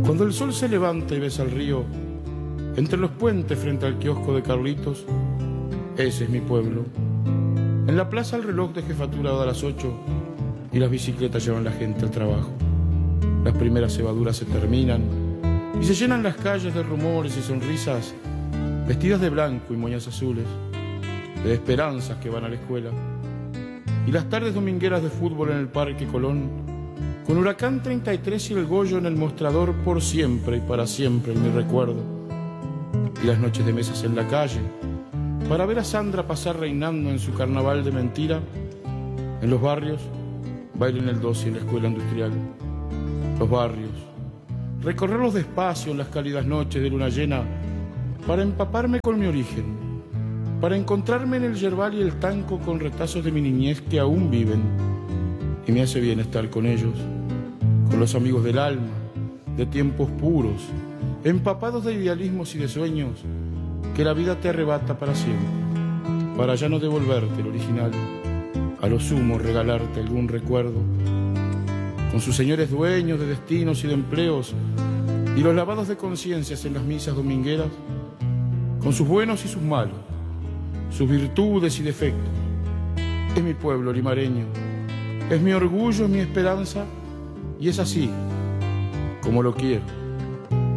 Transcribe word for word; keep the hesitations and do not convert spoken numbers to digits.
Cuando el sol se levanta y besa el río, entre los puentes frente al kiosco de Carlitos, ese es mi pueblo. En la plaza el reloj de jefatura da las ocho y las bicicletas llevan la gente al trabajo. Las primeras cebaduras se terminan y se llenan las calles de rumores y sonrisas, vestidas de blanco y moñas azules, de esperanzas que van a la escuela. Y las tardes domingueras de fútbol en el Parque Colón, con Huracán treinta y tres y el Goyo en el mostrador por siempre y para siempre en mi recuerdo. Y las noches de mesas en la calle, para ver a Sandra pasar reinando en su carnaval de mentira. En los barrios, baile en el doce y en la escuela industrial. Los barrios, recorrerlos despacio en las cálidas noches de luna llena, para empaparme con mi origen, para encontrarme en el yerbal y el tanco con retazos de mi niñez que aún viven. Y me hace bien estar con ellos, con los amigos del alma, de tiempos puros, empapados de idealismos y de sueños que la vida te arrebata para siempre, para ya no devolverte el original, a lo sumo regalarte algún recuerdo, con sus señores dueños de destinos y de empleos y los lavados de conciencias en las misas domingueras, con sus buenos y sus malos, sus virtudes y defectos. Es mi pueblo limareño, es mi orgullo, es mi esperanza, y es así como lo quiero.